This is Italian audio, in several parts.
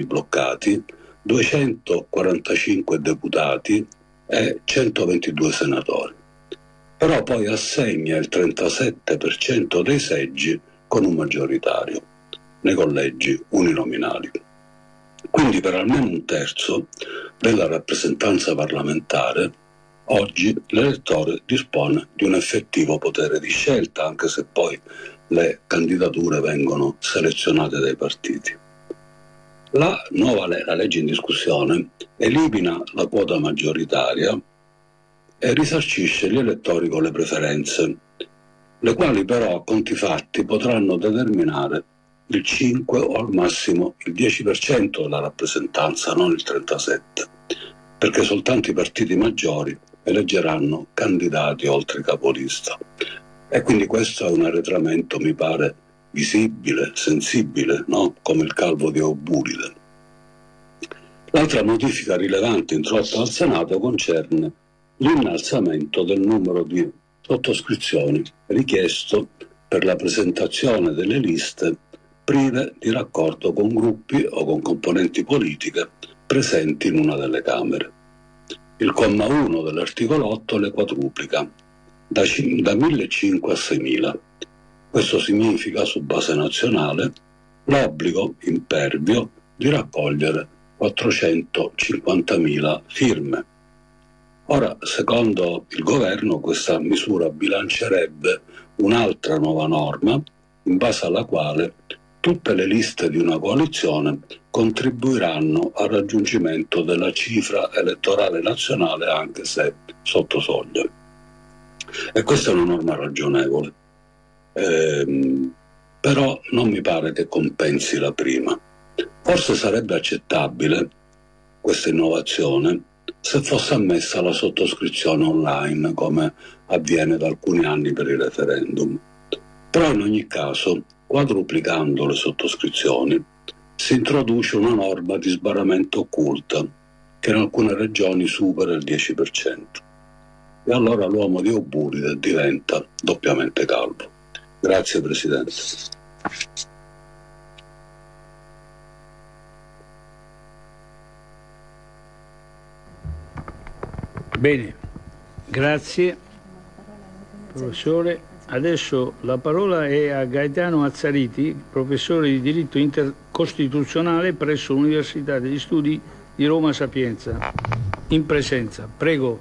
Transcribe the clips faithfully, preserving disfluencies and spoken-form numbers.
bloccati, duecentoquarantacinque deputati e centoventidue senatori. Però poi assegna il trentasette per cento dei seggi con un maggioritario nei collegi uninominali. Quindi per almeno un terzo della rappresentanza parlamentare oggi l'elettore dispone di un effettivo potere di scelta, anche se poi le candidature vengono selezionate dai partiti. La nuova le- la legge in discussione elimina la quota maggioritaria e risarcisce gli elettori con le preferenze, le quali però a conti fatti potranno determinare il cinque o al massimo il dieci per cento della rappresentanza, non il trentasette per cento, perché soltanto i partiti maggiori eleggeranno candidati oltre capolista. E quindi questo è un arretramento, mi pare, visibile, sensibile, no? Come il calvo di Euburide. L'altra modifica rilevante introdotta al Senato concerne l'innalzamento del numero di sottoscrizioni richiesto per la presentazione delle liste prive di raccordo con gruppi o con componenti politiche presenti in una delle Camere. Il comma uno dell'articolo otto le quadruplica da, da millecinquecento a seimila. Questo significa, su base nazionale, l'obbligo impervio di raccogliere quattrocentocinquantamila firme. Ora, secondo il governo, questa misura bilancerebbe un'altra nuova norma in base alla quale tutte le liste di una coalizione contribuiranno al raggiungimento della cifra elettorale nazionale anche se sotto soglia. E questa è una norma ragionevole, ehm, però non mi pare che compensi la prima. Forse sarebbe accettabile questa innovazione se fosse ammessa la sottoscrizione online, come avviene da alcuni anni per i referendum. Però in ogni caso, quadruplicando le sottoscrizioni, si introduce una norma di sbarramento occulta che in alcune regioni supera il dieci per cento. E allora l'uomo di Euburide diventa doppiamente calvo. Grazie Presidente. Bene, grazie professore. Adesso la parola è a Gaetano Azzariti, professore di diritto intercostituzionale presso l'Università degli Studi di Roma Sapienza, in presenza. Prego.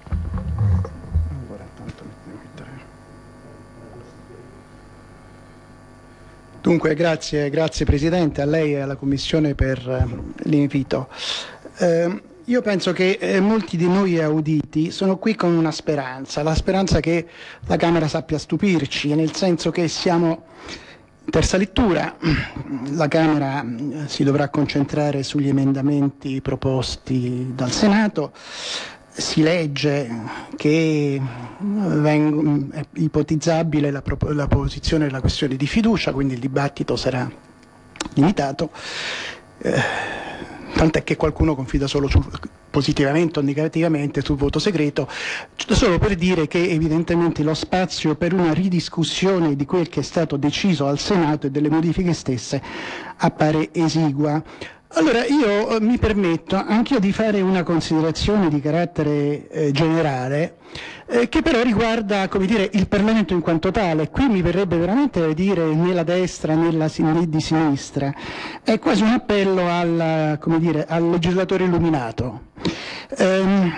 Dunque, grazie, grazie Presidente, a lei e alla Commissione per l'invito. Eh, io penso che eh, molti di noi auditi sono qui con una speranza, la speranza che la Camera sappia stupirci, nel senso che siamo in terza lettura, la Camera si dovrà concentrare sugli emendamenti proposti dal Senato, si legge che veng- è ipotizzabile la, pro- la posizione della questione di fiducia, quindi il dibattito sarà limitato. Eh, tant'è che qualcuno confida solo su, positivamente o negativamente sul voto segreto, solo per dire che evidentemente lo spazio per una ridiscussione di quel che è stato deciso al Senato e delle modifiche stesse appare esigua. Allora io eh, mi permetto anche io di fare una considerazione di carattere eh, generale eh, che però riguarda, come dire, il Parlamento in quanto tale. Qui mi verrebbe veramente da dire né la destra né la né di sinistra, è quasi un appello al, come dire, al legislatore illuminato. Ehm,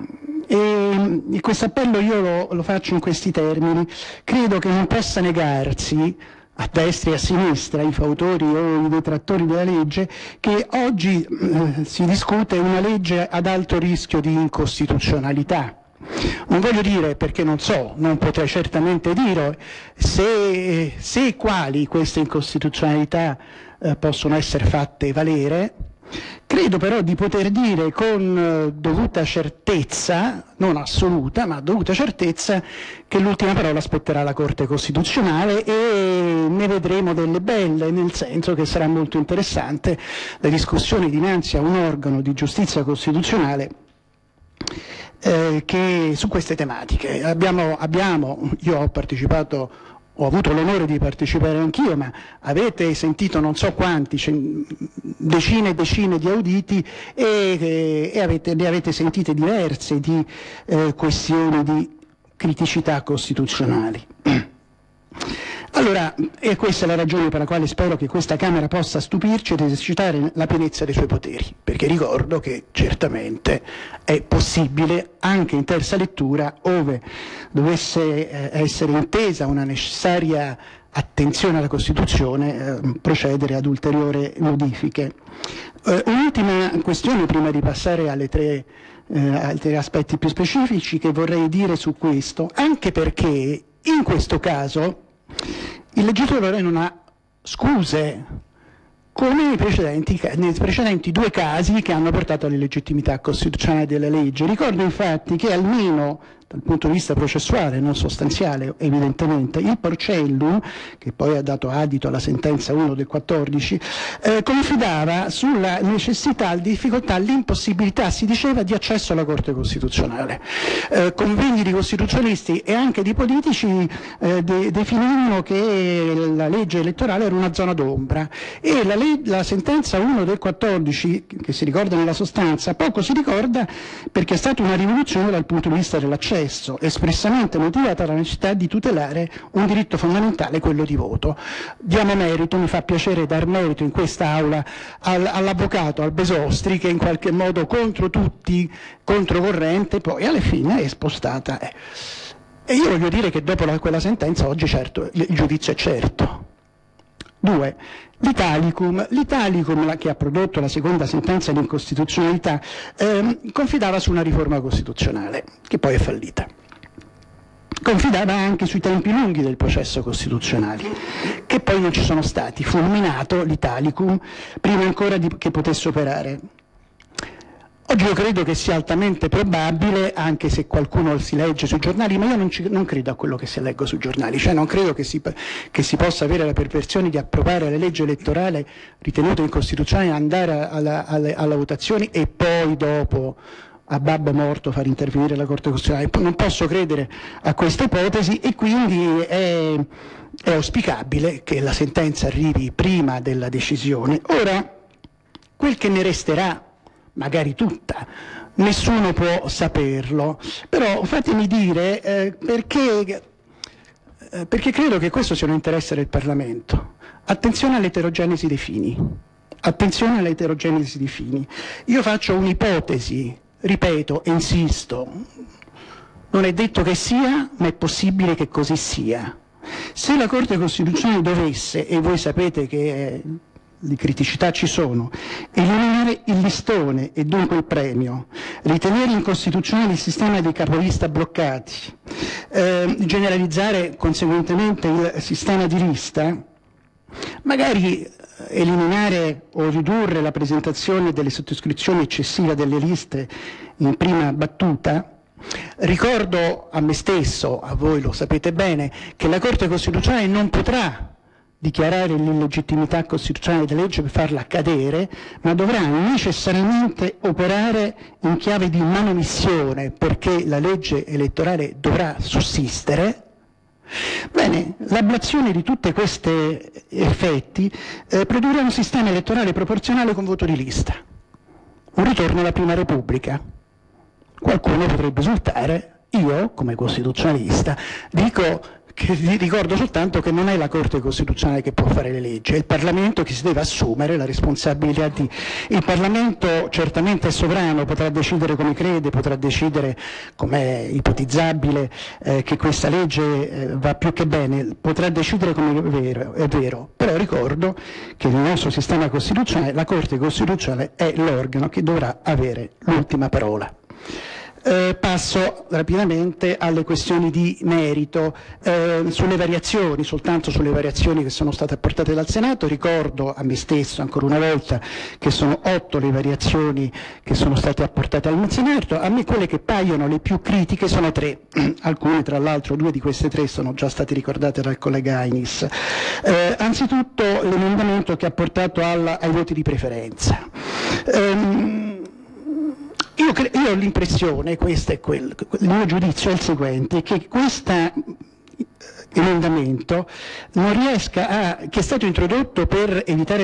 e, e questo appello io lo, lo faccio in questi termini. Credo che non possa negarsi a destra e a sinistra, i fautori o i detrattori della legge, che oggi eh, si discute una legge ad alto rischio di incostituzionalità. Non voglio dire, perché non so, non potrei certamente dire se, se e quali queste incostituzionalità eh, possono essere fatte valere. Credo però di poter dire con eh, dovuta certezza, non assoluta, ma dovuta certezza, che l'ultima parola spetterà alla Corte Costituzionale e ne vedremo delle belle, nel senso che sarà molto interessante la discussione dinanzi a un organo di giustizia costituzionale eh, che su queste tematiche. Abbiamo, abbiamo, io ho partecipato ho avuto l'onore di partecipare anch'io, ma avete sentito non so quanti, decine e decine di auditi e, e avete, ne avete sentite diverse di eh, questioni di criticità costituzionali. Allora, e questa è la ragione per la quale spero che questa Camera possa stupirci ed esercitare la pienezza dei suoi poteri, perché ricordo che certamente è possibile anche in terza lettura, ove dovesse eh, essere intesa una necessaria attenzione alla Costituzione, eh, procedere ad ulteriori modifiche. Eh, un'ultima questione prima di passare alle tre eh, altri aspetti più specifici che vorrei dire su questo, anche perché in questo caso il legislatore non ha scuse, come nei precedenti, nei precedenti due casi che hanno portato all'illegittimità costituzionale delle leggi. Ricordo infatti che almeno dal punto di vista processuale, non sostanziale evidentemente, il Porcellum, che poi ha dato adito alla sentenza uno del quattordici, eh, confidava sulla necessità, difficoltà, l'impossibilità, si diceva, di accesso alla Corte Costituzionale. Eh, convegni di costituzionalisti e anche di politici eh, de- definivano che la legge elettorale era una zona d'ombra e la, le- la sentenza uno del quattordici, che si ricorda nella sostanza, poco si ricorda perché è stata una rivoluzione dal punto di vista dell'accesso, espressamente motivata dalla necessità di tutelare un diritto fondamentale, quello di voto. Diamo merito, mi fa piacere dar merito in questa aula al, all'avvocato Albesostri, che in qualche modo contro tutti, controcorrente, poi alla fine è spostata. Eh. E io voglio dire che dopo la, quella sentenza oggi certo il, il giudizio è certo. Due, l'Italicum, l'Italicum che ha prodotto la seconda sentenza di incostituzionalità ehm, confidava su una riforma costituzionale che poi è fallita. Confidava anche sui tempi lunghi del processo costituzionale che poi non ci sono stati, fulminato l'Italicum prima ancora di, che potesse operare. Oggi io credo che sia altamente probabile, anche se qualcuno si legge sui giornali, ma io non, ci, non credo a quello che si leggo sui giornali, cioè non credo che si, che si possa avere la perversione di approvare la legge elettorale ritenuta incostituzionale, andare alla, alla, alla votazione e poi dopo a babbo morto far intervenire la Corte Costituzionale. Non posso credere a questa ipotesi e quindi è, è auspicabile che la sentenza arrivi prima della decisione. Ora, quel che ne resterà, magari tutta, nessuno può saperlo, però fatemi dire eh, perché, eh, perché credo che questo sia un interesse del Parlamento. Attenzione all'eterogenesi dei fini, attenzione all'eterogenesi dei fini. Io faccio un'ipotesi, ripeto e insisto, non è detto che sia, ma è possibile che così sia. Se la Corte Costituzionale dovesse, e voi sapete che le criticità ci sono, eliminare il listone e dunque il premio, ritenere incostituzionale il sistema dei capolista bloccati, eh, generalizzare conseguentemente il sistema di lista, magari eliminare o ridurre la presentazione delle sottoscrizioni eccessiva delle liste in prima battuta. Ricordo a me stesso, a voi lo sapete bene, che la Corte Costituzionale non potrà dichiarare l'illegittimità costituzionale della legge per farla cadere, ma dovrà necessariamente operare in chiave di manomissione perché la legge elettorale dovrà sussistere. Bene, l'ablazione di tutti questi effetti eh, produrrà un sistema elettorale proporzionale con voto di lista, un ritorno alla Prima Repubblica. Qualcuno potrebbe esultare, io come costituzionalista dico che ricordo soltanto che non è la Corte Costituzionale che può fare le leggi, è il Parlamento che si deve assumere la responsabilità di... Il Parlamento certamente è sovrano, potrà decidere come crede, potrà decidere, come è ipotizzabile, eh, che questa legge eh, va più che bene, potrà decidere come è vero, è vero, però ricordo che nel nostro sistema costituzionale la Corte Costituzionale è l'organo che dovrà avere l'ultima parola. Eh, passo rapidamente alle questioni di merito, eh, sulle variazioni, soltanto sulle variazioni che sono state apportate dal Senato. Ricordo a me stesso ancora una volta che sono otto le variazioni che sono state apportate al Senato. A me quelle che paiono le più critiche sono tre, alcune tra l'altro, due di queste tre sono già state ricordate dal collega Ainis. Eh, anzitutto l'emendamento che ha portato alla, ai voti di preferenza. Um, Io, cre- io ho l'impressione, questo è quel, il mio giudizio è il seguente, che questa emendamento non riesca a, che è stato introdotto per evitare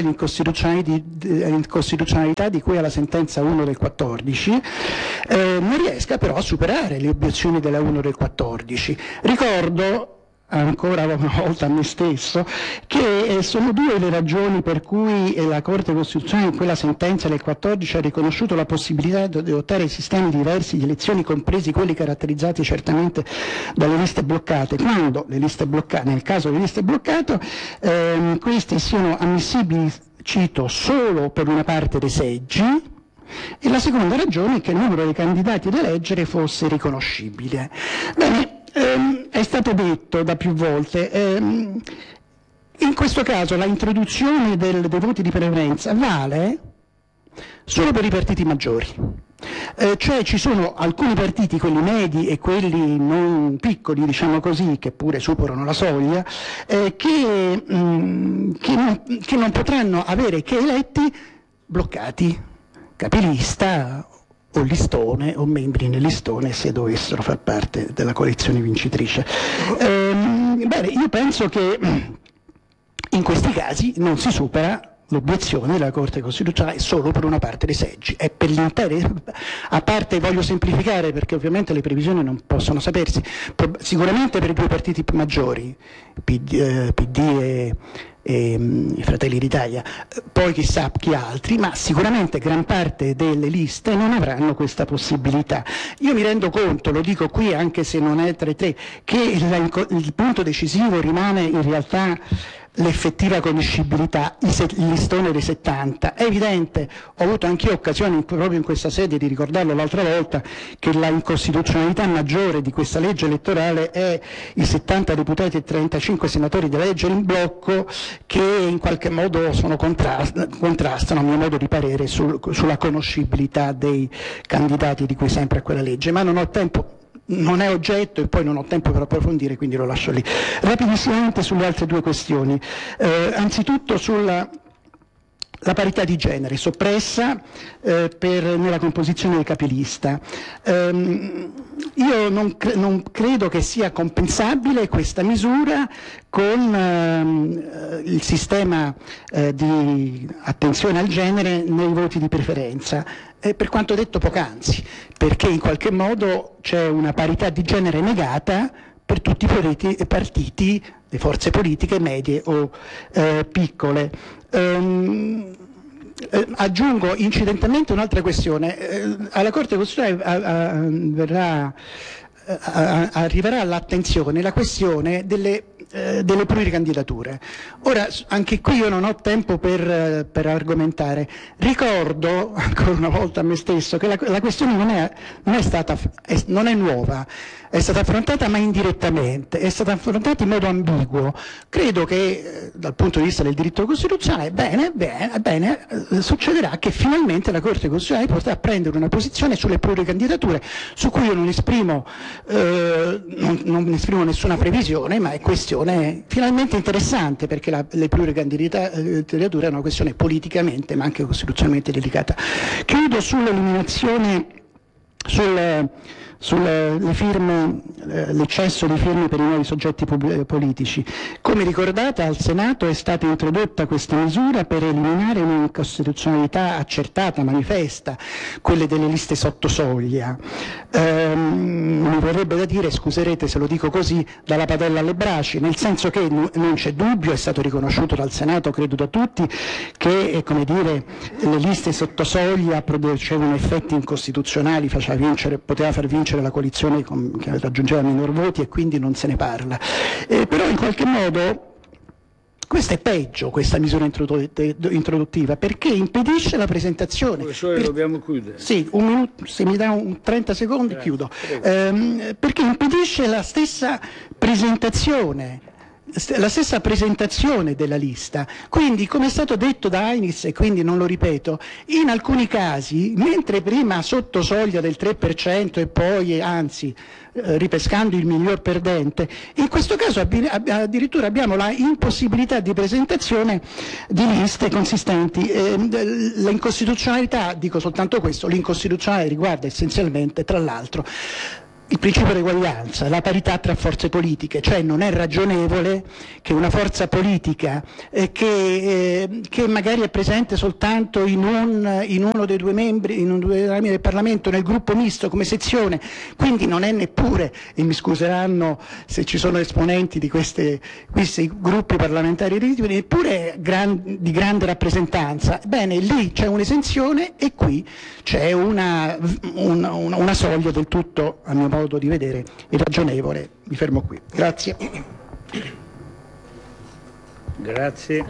l'incostituzionalità di cui alla sentenza uno del quattordici, eh, non riesca però a superare le obiezioni della uno del quattordici. Ricordo ancora una volta a me stesso che eh, sono due le ragioni per cui eh, la Corte Costituzionale in quella sentenza del quattordici ha riconosciuto la possibilità di adottare sistemi diversi di elezioni, compresi quelli caratterizzati certamente dalle liste bloccate, quando le liste bloccate, nel caso delle liste bloccate, ehm, queste siano ammissibili, cito, solo per una parte dei seggi, e la seconda ragione è che il numero dei candidati da eleggere fosse riconoscibile. Bene, ehm, è stato detto da più volte, ehm, in questo caso la introduzione del, dei voti di preferenza vale solo per i partiti maggiori, eh, cioè ci sono alcuni partiti, quelli medi e quelli non piccoli, diciamo così, che pure superano la soglia, eh, che, mh, che, non, che non potranno avere che eletti bloccati, capilista o listone o membri nel listone se dovessero far parte della coalizione vincitrice. Ehm, bene, io penso che in questi casi non si supera l'obiezione della Corte Costituzionale solo per una parte dei seggi, è per l'intero, a parte, voglio semplificare perché ovviamente le previsioni non possono sapersi, sicuramente per i due partiti maggiori, P D, eh, P D e, e mh, Fratelli d'Italia, poi chissà chi altri, ma sicuramente gran parte delle liste non avranno questa possibilità. Io mi rendo conto, lo dico qui anche se non è tra i tre, che il, il punto decisivo rimane in realtà l'effettiva conoscibilità, il listone dei settanta. È evidente, ho avuto anch'io occasione proprio in questa sede di ricordarlo l'altra volta, che la incostituzionalità maggiore di questa legge elettorale è i settanta deputati e trentacinque senatori da eleggere in blocco, che in qualche modo sono contrast- contrastano, a mio modo di parere, sul, sulla conoscibilità dei candidati di cui sempre a quella legge, ma non ho tempo. Non è oggetto e poi non ho tempo per approfondire, quindi lo lascio lì. Rapidissimamente sulle altre due questioni. Eh, anzitutto sulla la parità di genere, soppressa eh, per, nella composizione del capilista. Um, io non, cre- non credo che sia compensabile questa misura con uh, il sistema uh, di attenzione al genere nei voti di preferenza, eh, per quanto detto poc'anzi, perché in qualche modo c'è una parità di genere negata per tutti i partiti, le forze politiche medie o eh, piccole. Um, eh, aggiungo incidentalmente un'altra questione. Eh, alla Corte Costituzionale a, a, verrà, a, arriverà all'attenzione la questione delle Eh, delle pluricandidature. Ora, anche qui io non ho tempo per, eh, per argomentare. Ricordo ancora una volta a me stesso che la, la questione non è, non è stata, è, non è nuova, è stata affrontata ma indirettamente, è stata affrontata in modo ambiguo. Credo che eh, dal punto di vista del diritto costituzionale, bene, bene, bene eh, succederà che finalmente la Corte Costituzionale potrà prendere una posizione sulle pluricandidature, su cui io non esprimo, eh, non, non esprimo nessuna previsione, ma è questione finalmente interessante, perché la, le pluricandidature è una questione politicamente ma anche costituzionalmente delicata. Chiudo sull'eliminazione, sul, sulle firme, l'eccesso di firme per i nuovi soggetti politici. Come ricordate, al Senato è stata introdotta questa misura per eliminare un'incostituzionalità accertata, manifesta, quelle delle liste sotto soglia. Ehm, mi verrebbe da dire, scuserete se lo dico così, dalla padella alle braci, nel senso che non c'è dubbio, è stato riconosciuto dal Senato, credo da tutti, che come dire, le liste sotto soglia producevano effetti incostituzionali, faceva vincere, poteva far vincere la coalizione che raggiungeva minor voti e quindi non se ne parla. Eh, però in qualche modo questa è peggio, questa misura introduttiva, perché impedisce la presentazione. Professore, per... dobbiamo chiudere. Sì, un minuto, se mi dà un trenta secondi. Grazie, chiudo. Eh, perché impedisce la stessa presentazione la stessa presentazione della lista. Quindi, come è stato detto da Ainis, e quindi non lo ripeto, in alcuni casi, mentre prima sotto soglia del tre per cento e poi, anzi, eh, ripescando il miglior perdente, in questo caso addirittura abbiamo la impossibilità di presentazione di liste consistenti. Eh, l'incostituzionalità, dico soltanto questo, l'incostituzionale riguarda essenzialmente, tra l'altro, il principio di eguaglianza, la parità tra forze politiche, cioè non è ragionevole che una forza politica eh, che, eh, che magari è presente soltanto in, un, in uno dei due membri, in un due rami del Parlamento, nel gruppo misto come sezione, quindi non è neppure, e mi scuseranno se ci sono esponenti di queste, questi gruppi parlamentari neppure gran, di grande rappresentanza, bene, lì c'è un'esenzione e qui c'è una, una, una, una soglia del tutto, a mio modo di vedere, irragionevole. Mi fermo qui. Grazie. Grazie.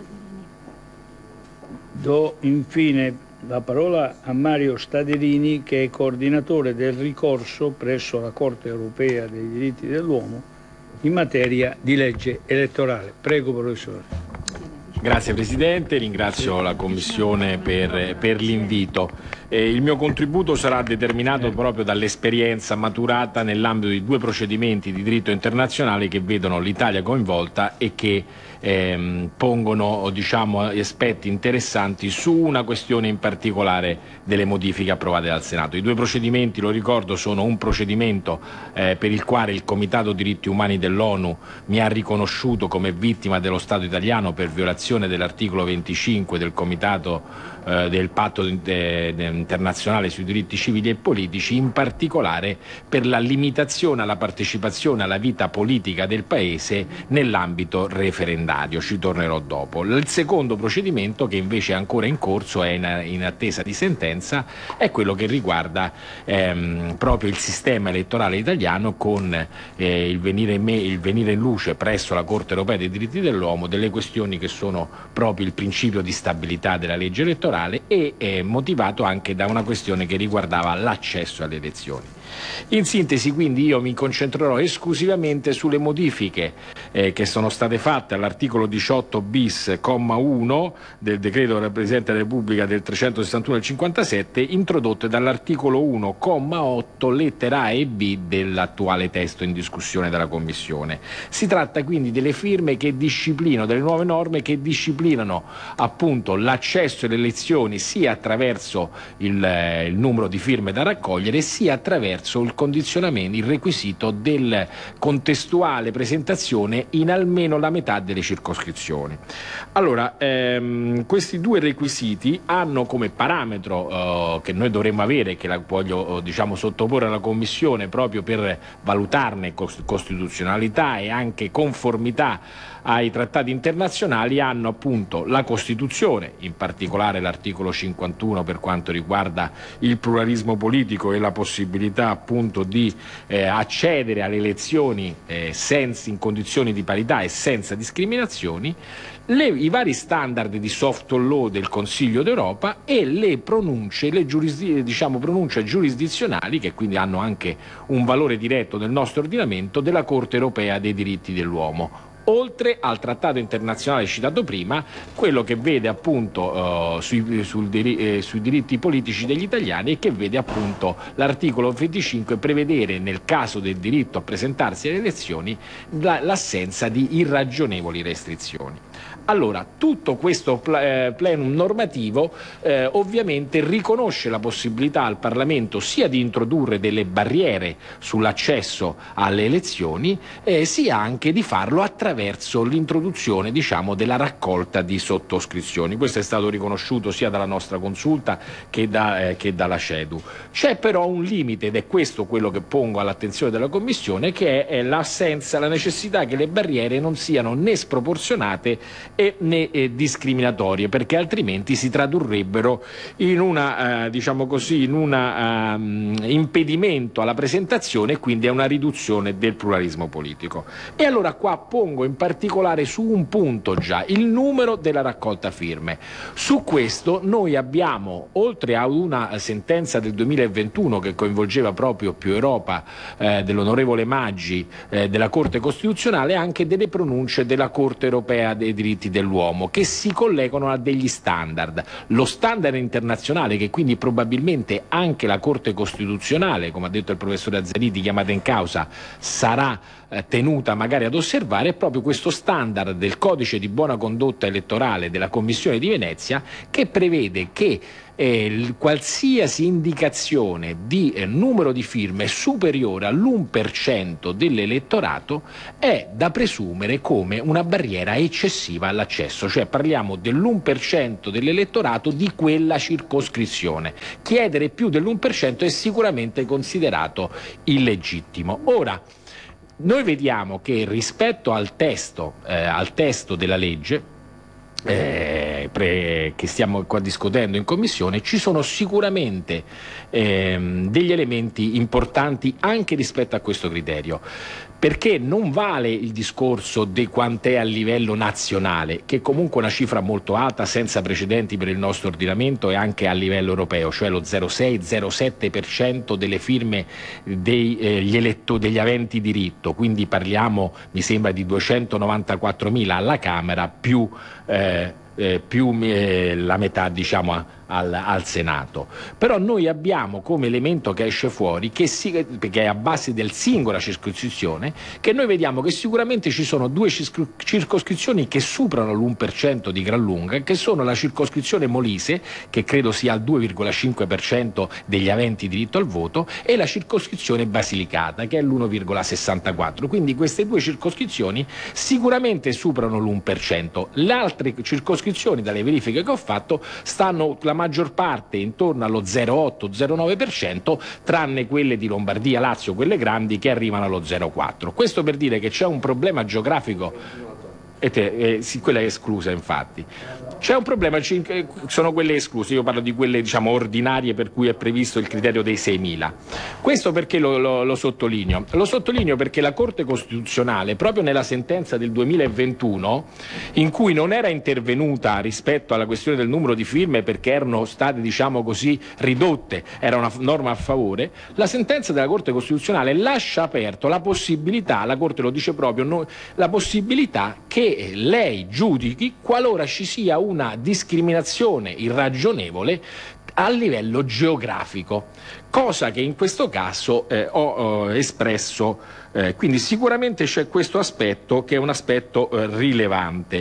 Do infine la parola a Mario Staderini, che è coordinatore del ricorso presso la Corte europea dei diritti dell'uomo in materia di legge elettorale. Prego, professore. Grazie Presidente, ringrazio la Commissione per, per l'invito. Eh, il mio contributo sarà determinato proprio dall'esperienza maturata nell'ambito di due procedimenti di diritto internazionale che vedono l'Italia coinvolta e che ehm, pongono, diciamo, aspetti interessanti su una questione in particolare delle modifiche approvate dal Senato. I due procedimenti, lo ricordo, sono un procedimento eh, per il quale il Comitato Diritti Umani dell'ONU mi ha riconosciuto come vittima dello Stato italiano per violazione dell'articolo venticinque del Comitato eh, del Patto de, de, internazionale sui diritti civili e politici, in particolare per la limitazione alla partecipazione alla vita politica del Paese nell'ambito referendario. Ci tornerò dopo. Il secondo procedimento, che invece è ancora in corso, è in, in attesa di sentenza, è quello che riguarda ehm, proprio il sistema elettorale italiano, con eh, il, venire in me, il venire in luce presso la Corte europea dei diritti dell'uomo delle questioni che sono proprio il principio di stabilità della legge elettorale e eh, motivato anche da una questione che riguardava l'accesso alle elezioni. In sintesi, quindi, io mi concentrerò esclusivamente sulle modifiche eh, che sono state fatte all'articolo diciotto bis, comma uno del decreto del Presidente della Repubblica del trecentosessantuno del cinquantasette, introdotte dall'articolo uno, comma otto, lettera A e B dell'attuale testo in discussione dalla Commissione. Si tratta quindi delle firme che disciplinano, delle nuove norme che disciplinano appunto l'accesso alle elezioni sia attraverso il, eh, il numero di firme da raccogliere, sia attraverso il condizionamento, il requisito del contestuale presentazione in almeno la metà delle circoscrizioni. Allora, ehm, questi due requisiti hanno come parametro eh, che noi dovremmo avere, che la voglio eh, diciamo sottoporre alla Commissione proprio per valutarne costituzionalità e anche conformità ai trattati internazionali, hanno appunto la Costituzione, in particolare l'articolo cinquantuno per quanto riguarda il pluralismo politico e la possibilità appunto di eh, accedere alle elezioni eh, senza, in condizioni di parità e senza discriminazioni, le, i vari standard di soft law del Consiglio d'Europa e le pronunce, le giurisdi, diciamo, pronunce giurisdizionali, che quindi hanno anche un valore diretto nel nostro ordinamento, della Corte europea dei diritti dell'uomo, oltre al trattato internazionale citato prima, quello che vede appunto uh, sui, sul diri- eh, sui diritti politici degli italiani, e che vede appunto l'articolo venticinque prevedere, nel caso del diritto a presentarsi alle elezioni, la, l'assenza di irragionevoli restrizioni. Allora, tutto questo plenum normativo eh, ovviamente riconosce la possibilità al Parlamento sia di introdurre delle barriere sull'accesso alle elezioni, eh, sia anche di farlo attraverso l'introduzione, diciamo, della raccolta di sottoscrizioni. Questo è stato riconosciuto sia dalla nostra consulta che, da, eh, che dalla CEDU. C'è però un limite, ed è questo quello che pongo all'attenzione della Commissione, che è, è l'assenza, la necessità che le barriere non siano né sproporzionate e né eh, discriminatorie, perché altrimenti si tradurrebbero in una eh, diciamo così in un um, impedimento alla presentazione e quindi a una riduzione del pluralismo politico. E allora qua pongo in particolare su un punto già il numero della raccolta firme. Su questo noi abbiamo, oltre a una sentenza del duemilaventuno che coinvolgeva proprio Più Europa eh, dell'onorevole Maggi eh, della Corte Costituzionale, anche delle pronunce della Corte Europea dei diritti dell'uomo, che si collegano a degli standard. Lo standard internazionale, che quindi probabilmente anche la Corte Costituzionale, come ha detto il professore Azzariti, chiamata in causa, sarà eh, tenuta magari ad osservare, è proprio questo standard del codice di buona condotta elettorale della Commissione di Venezia, che prevede che eh, qualsiasi indicazione di eh, numero di firme superiore all'uno per cento dell'elettorato è da presumere come una barriera eccessiva all'accesso, cioè parliamo dell'uno per cento dell'elettorato di quella circoscrizione. Chiedere più dell'uno per cento è sicuramente considerato illegittimo. Ora, noi vediamo che rispetto al testo, eh, al testo della legge eh, pre, che stiamo qua discutendo in commissione, ci sono sicuramente ehm, degli elementi importanti anche rispetto a questo criterio, perché non vale il discorso di quant'è a livello nazionale, che è comunque una cifra molto alta, senza precedenti per il nostro ordinamento, e anche a livello europeo, cioè lo zero virgola sei zero virgola sette per cento delle firme dei, eh, gli eletto, degli aventi diritto, quindi parliamo, mi sembra, di duecentonovantaquattromila alla Camera più, eh, eh, più eh, la metà, diciamo, Al, al Senato. Però noi abbiamo come elemento che esce fuori, che, si, che è a base del singola circoscrizione, che noi vediamo che sicuramente ci sono due circoscrizioni che superano l'uno per cento di gran lunga, che sono la circoscrizione Molise, che credo sia al due virgola cinque per cento degli aventi diritto al voto, e la circoscrizione Basilicata, che è l'uno virgola sessantaquattro. Quindi queste due circoscrizioni sicuramente superano l'uno per cento. Le altre circoscrizioni, dalle verifiche che ho fatto, stanno la maggior parte intorno allo zero virgola otto zero virgola nove per cento, tranne quelle di Lombardia, Lazio, quelle grandi, che arrivano allo zero virgola quattro. Questo per dire che c'è un problema geografico, e te, eh, sì, quella è esclusa infatti. C'è un problema, sono quelle escluse, io parlo di quelle, diciamo, ordinarie, per cui è previsto il criterio dei seimila. Questo perché lo, lo, lo sottolineo? Lo sottolineo perché la Corte Costituzionale, proprio nella sentenza del duemilaventuno, in cui non era intervenuta rispetto alla questione del numero di firme perché erano state, diciamo così, ridotte, era una norma a favore, la sentenza della Corte Costituzionale lascia aperto la possibilità, la Corte lo dice proprio, no, la possibilità che lei giudichi qualora ci sia una discriminazione irragionevole a livello geografico, cosa che in questo caso eh, ho, ho espresso. Eh, quindi sicuramente c'è questo aspetto, che è un aspetto eh, rilevante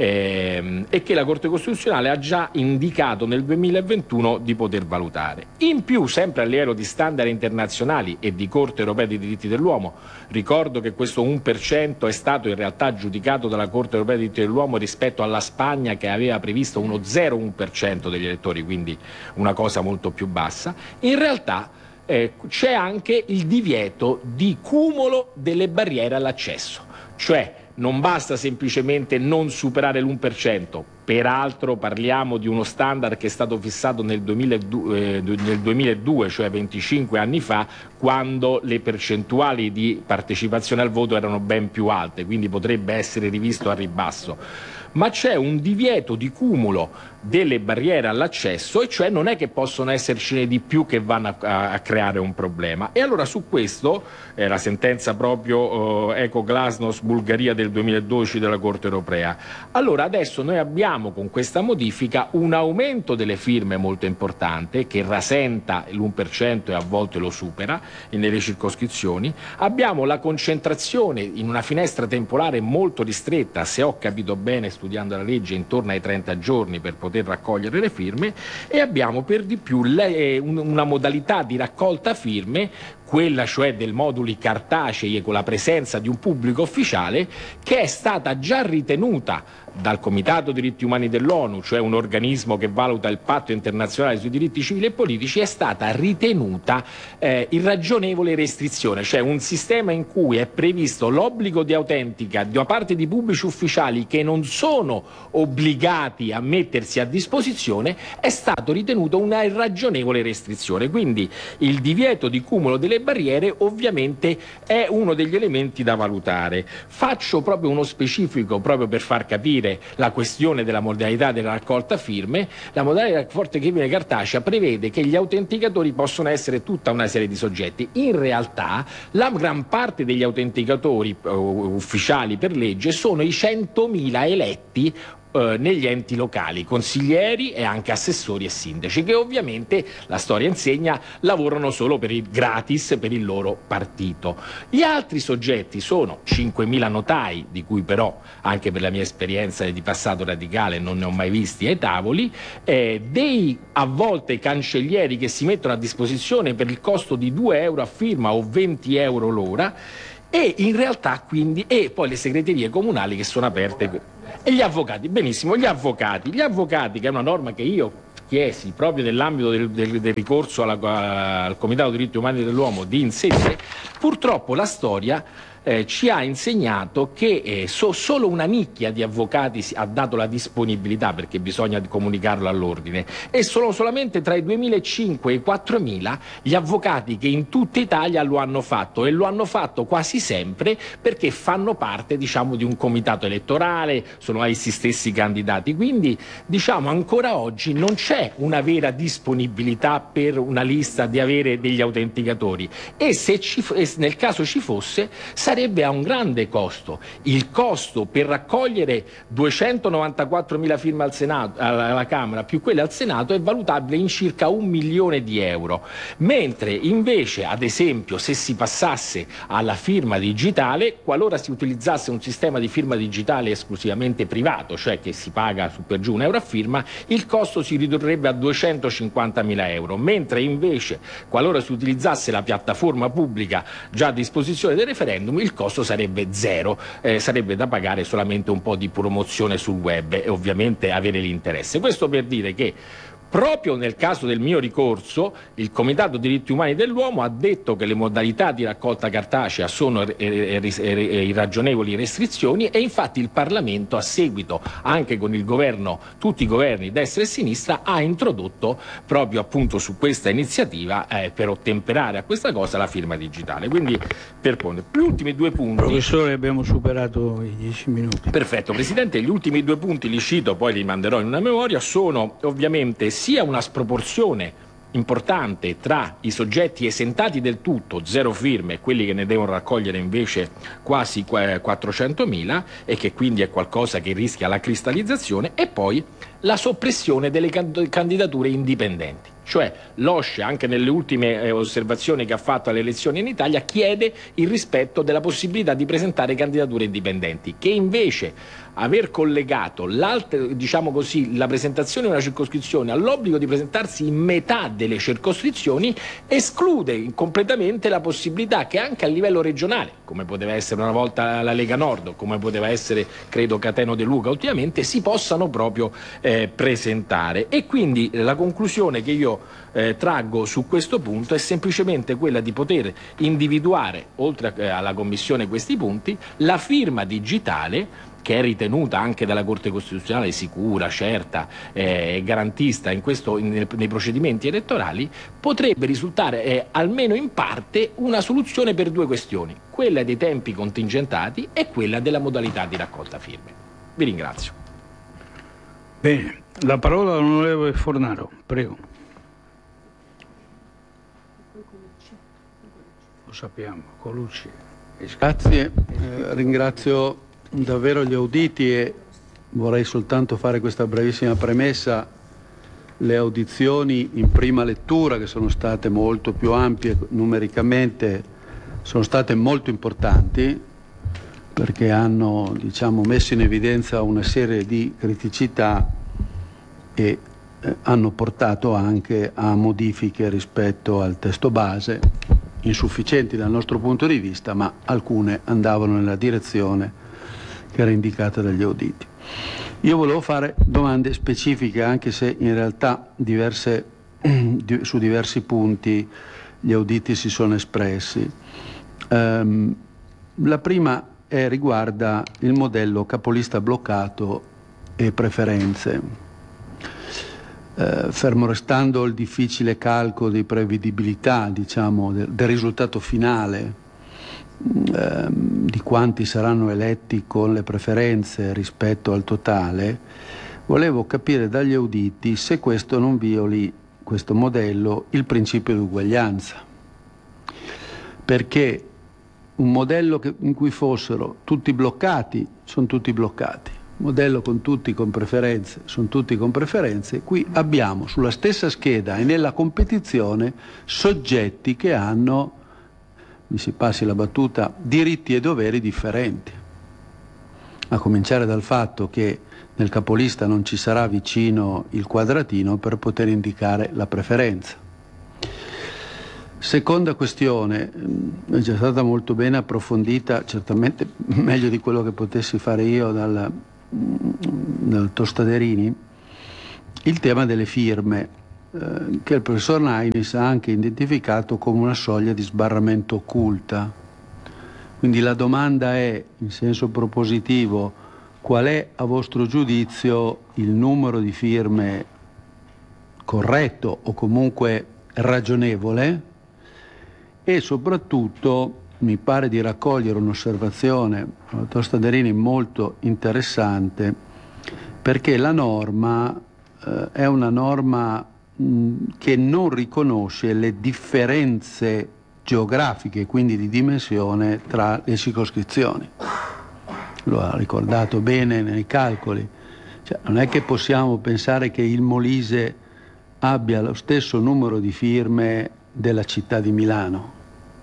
ehm, e che la Corte Costituzionale ha già indicato nel duemilaventuno di poter valutare. In più, sempre a livello di standard internazionali e di Corte Europea dei diritti dell'uomo, ricordo che questo uno per cento è stato in realtà giudicato dalla Corte Europea dei diritti dell'uomo rispetto alla Spagna, che aveva previsto uno zero virgola uno per cento degli elettori, quindi una cosa molto più bassa. In realtà Eh, c'è anche il divieto di cumulo delle barriere all'accesso, cioè non basta semplicemente non superare l'uno per cento, peraltro parliamo di uno standard che è stato fissato nel duemiladue, eh, nel duemiladue, cioè venticinque anni fa, quando le percentuali di partecipazione al voto erano ben più alte, quindi potrebbe essere rivisto a ribasso. Ma c'è un divieto di cumulo delle barriere all'accesso, e cioè non è che possono essercene di più che vanno a, a, a creare un problema. E allora su questo, eh, la sentenza proprio eh, Eco Glasnost Bulgaria del duemiladodici della Corte Europea, allora adesso noi abbiamo con questa modifica un aumento delle firme molto importante, che rasenta l'uno per cento e a volte lo supera nelle circoscrizioni. Abbiamo la concentrazione in una finestra temporale molto ristretta, se ho capito bene studiando la legge, intorno ai trenta giorni per poter raccogliere le firme, e abbiamo per di più le, una modalità di raccolta firme, quella cioè del moduli cartacei con la presenza di un pubblico ufficiale, che è stata già ritenuta dal Comitato diritti umani dell'ONU, cioè un organismo che valuta il patto internazionale sui diritti civili e politici, è stata ritenuta eh, irragionevole restrizione, cioè un sistema in cui è previsto l'obbligo di autentica da parte di pubblici ufficiali che non sono obbligati a mettersi a disposizione, è stato ritenuto una irragionevole restrizione. Quindi il divieto di cumulo delle barriere ovviamente è uno degli elementi da valutare. Faccio proprio uno specifico proprio per far capire la questione della modalità della raccolta firme. La modalità della raccolta firme cartacea prevede che gli autenticatori possono essere tutta una serie di soggetti. In realtà la gran parte degli autenticatori uh, ufficiali per legge sono i centomila eletti eh, negli enti locali, consiglieri e anche assessori e sindaci, che ovviamente, la storia insegna, lavorano solo per il gratis per il loro partito. Gli altri soggetti sono cinquemila notai, di cui però anche per la mia esperienza di passato radicale non ne ho mai visti ai tavoli, eh, dei a volte cancellieri che si mettono a disposizione per il costo di due euro a firma o venti euro l'ora, e in realtà quindi, e poi le segreterie comunali che sono aperte, e gli avvocati, benissimo, gli avvocati, gli avvocati che è una norma che io chiesi proprio nell'ambito del, del, del ricorso alla, al Comitato dei diritti umani dell'uomo di inserire, purtroppo la storia Eh, ci ha insegnato che eh, so, solo una nicchia di avvocati si, ha dato la disponibilità, perché bisogna comunicarlo all'ordine, e sono solamente tra i duemilacinque e i quattromila gli avvocati che in tutta Italia lo hanno fatto, e lo hanno fatto quasi sempre perché fanno parte, diciamo, di un comitato elettorale, sono essi stessi candidati, quindi diciamo ancora oggi non c'è una vera disponibilità per una lista di avere degli autenticatori, e se ci, e nel caso ci fosse sarebbe a un grande costo. Il costo per raccogliere duecentonovantaquattromila firme al Senato, alla Camera più quelle al Senato, è valutabile in circa un milione di euro, mentre invece, ad esempio, se si passasse alla firma digitale, qualora si utilizzasse un sistema di firma digitale esclusivamente privato, cioè che si paga su per giù un euro a firma, il costo si ridurrebbe a duecentocinquantamila euro, mentre invece qualora si utilizzasse la piattaforma pubblica già a disposizione del referendum, il costo sarebbe zero, eh, sarebbe da pagare solamente un po' di promozione sul web e ovviamente avere l'interesse. Questo per dire che proprio nel caso del mio ricorso, il Comitato diritti umani dell'uomo ha detto che le modalità di raccolta cartacea sono irragionevoli restrizioni, e infatti il Parlamento, a seguito anche con il governo, tutti i governi destra e sinistra, ha introdotto proprio appunto su questa iniziativa, eh, per ottemperare a questa cosa, la firma digitale. Quindi per porre gli ultimi due punti. Professore, abbiamo superato i dieci minuti. Perfetto, Presidente, gli ultimi due punti li cito, poi li manderò in una memoria, sono ovviamente sia una sproporzione importante tra i soggetti esentati del tutto, zero firme, e quelli che ne devono raccogliere invece quasi quattrocentomila, e che quindi è qualcosa che rischia la cristallizzazione, e poi la soppressione delle candidature indipendenti. Cioè l'O S C E, anche nelle ultime eh, osservazioni che ha fatto alle elezioni in Italia, chiede il rispetto della possibilità di presentare candidature indipendenti, che invece aver collegato diciamo così, la presentazione di una circoscrizione all'obbligo di presentarsi in metà delle circoscrizioni esclude completamente la possibilità che anche a livello regionale, come poteva essere una volta la Lega Nord, come poteva essere credo Cateno De Luca ultimamente, si possano proprio eh, presentare. E quindi la conclusione che io eh, traggo su questo punto è semplicemente quella di poter individuare, oltre a, alla Commissione, questi punti, la firma digitale, che è ritenuta anche dalla Corte Costituzionale sicura, certa e eh, garantista in questo, in, nei procedimenti elettorali, potrebbe risultare eh, almeno in parte una soluzione per due questioni: quella dei tempi contingentati e quella della modalità di raccolta firme. Vi ringrazio. Bene, la parola all'onorevole Fornaro, prego. Lo sappiamo, Colucci. Grazie, eh, ringrazio davvero gli auditi, e vorrei soltanto fare questa brevissima premessa. Le audizioni in prima lettura, che sono state molto più ampie numericamente, sono state molto importanti, perché hanno, diciamo, messo in evidenza una serie di criticità e eh, hanno portato anche a modifiche rispetto al testo base, insufficienti dal nostro punto di vista, ma alcune andavano nella direzione che era indicata dagli auditi. Io volevo fare domande specifiche, anche se in realtà diverse, su diversi punti gli auditi si sono espressi. Um, la prima è, riguarda il modello capolista bloccato e preferenze. Uh, fermo restando il difficile calcolo di prevedibilità, diciamo, del, del risultato finale, di quanti saranno eletti con le preferenze rispetto al totale, volevo capire dagli auditi se questo non violi, questo modello, il principio di uguaglianza, perché un modello che, in cui fossero tutti bloccati, sono tutti bloccati, modello con tutti con preferenze, sono tutti con preferenze, qui abbiamo sulla stessa scheda e nella competizione soggetti che hanno, mi si passi la battuta, diritti e doveri differenti. A cominciare dal fatto che nel capolista non ci sarà vicino il quadratino per poter indicare la preferenza. Seconda questione, è già stata molto bene approfondita, certamente meglio di quello che potessi fare io dal, dal Tostaderini, il tema delle firme, eh, che il professor Ainis ha anche identificato come una soglia di sbarramento occulta. Quindi la domanda è, in senso propositivo, qual è a vostro giudizio il numero di firme corretto o comunque ragionevole? E soprattutto mi pare di raccogliere un'osservazione, la Tostaderini, molto interessante, perché la norma eh, è una norma mh, che non riconosce le differenze geografiche, quindi di dimensione, tra le circoscrizioni. Lo ha ricordato bene nei calcoli. Cioè, non è che possiamo pensare che il Molise abbia lo stesso numero di firme della città di Milano,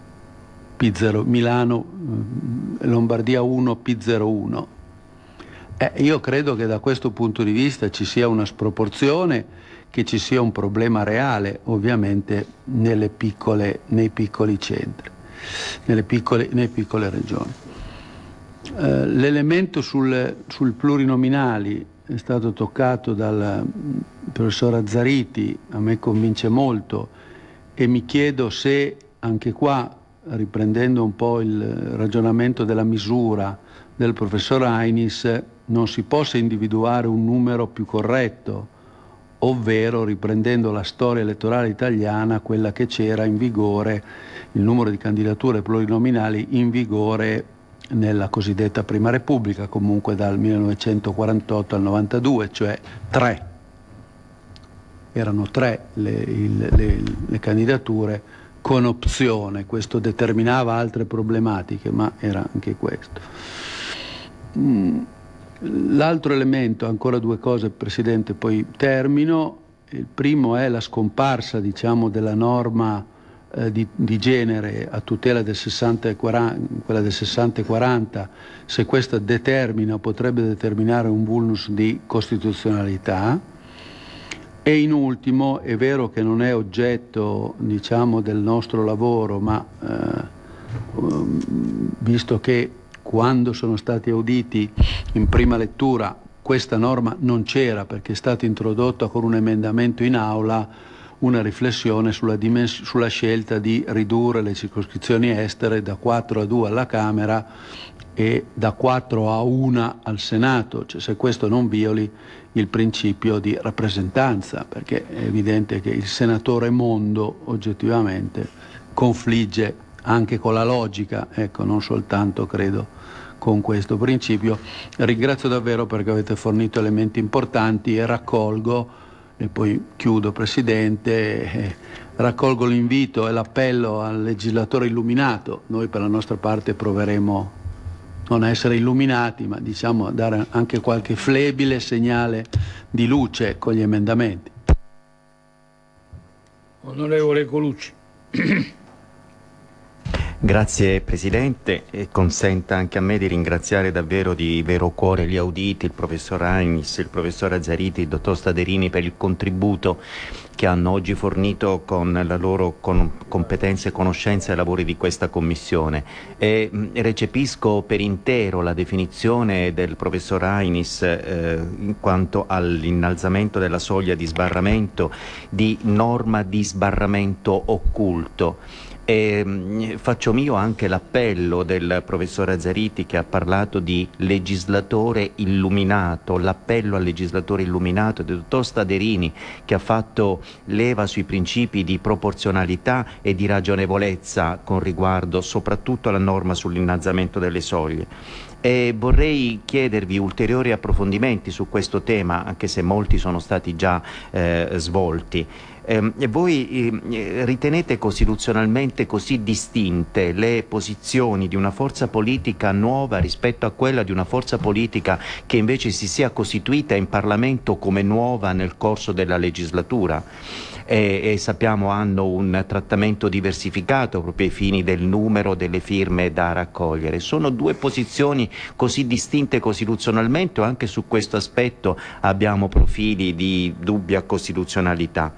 P zero, Milano, Lombardia uno, P zero uno. Eh, io credo che da questo punto di vista ci sia una sproporzione, che ci sia un problema reale, ovviamente, nelle piccole, nei piccoli centri, nelle piccole, nelle piccole regioni. Eh, l'elemento sul, sul plurinominali è stato toccato dal professor Azzariti, a me convince molto, e mi chiedo se anche qua, riprendendo un po' il ragionamento della misura del professor Ainis, non si possa individuare un numero più corretto, ovvero, riprendendo la storia elettorale italiana, quella che c'era in vigore, il numero di candidature plurinominali in vigore nella cosiddetta Prima Repubblica, comunque dal millenovecentoquarantotto al novantadue, cioè tre. Erano tre le, il, le, le candidature con opzione, questo determinava altre problematiche, ma era anche questo. Mm. L'altro elemento, ancora due cose, Presidente, poi termino. Il primo è la scomparsa, diciamo, della norma eh, di, di genere a tutela del sessanta e quaranta, quella del sessanta e quaranta, se questa determina o potrebbe determinare un vulnus di costituzionalità. E in ultimo, è vero che non è oggetto, diciamo, del nostro lavoro, ma eh, visto che quando sono stati auditi in prima lettura questa norma non c'era, perché è stata introdotta con un emendamento in aula una riflessione sulla, dimens- sulla scelta di ridurre le circoscrizioni estere da quattro a due alla Camera e da quattro a una al Senato, cioè se questo non violi il principio di rappresentanza, perché è evidente che il senatore mondo oggettivamente confligge anche con la logica, ecco, non soltanto, credo, con questo principio. Ringrazio davvero perché avete fornito elementi importanti e raccolgo, e poi chiudo, Presidente, eh, raccolgo l'invito e l'appello al legislatore illuminato. Noi per la nostra parte proveremo non a essere illuminati, ma diciamo a dare anche qualche flebile segnale di luce con gli emendamenti. Onorevole Colucci. Grazie Presidente, e consenta anche a me di ringraziare davvero di vero cuore gli auditi, il professor Ainis, il professor Azzariti, il dottor Staderini per il contributo che hanno oggi fornito con la loro con competenza e conoscenza ai lavori di questa Commissione. E mh, recepisco per intero la definizione del professor Ainis eh, in quanto all'innalzamento della soglia di sbarramento, di norma di sbarramento occulto. E mh, faccio mio anche l'appello del professor Azzariti, che ha parlato di legislatore illuminato, l'appello al legislatore illuminato del dottor Staderini, che ha fatto leva sui principi di proporzionalità e di ragionevolezza con riguardo soprattutto alla norma sull'innalzamento delle soglie. E vorrei chiedervi ulteriori approfondimenti su questo tema, anche se molti sono stati già eh, svolti. Eh, e voi eh, ritenete costituzionalmente così distinte le posizioni di una forza politica nuova rispetto a quella di una forza politica che invece si sia costituita in Parlamento come nuova nel corso della legislatura? E, e sappiamo hanno un trattamento diversificato proprio ai fini del numero delle firme da raccogliere. Sono due posizioni così distinte costituzionalmente o anche su questo aspetto abbiamo profili di dubbia costituzionalità?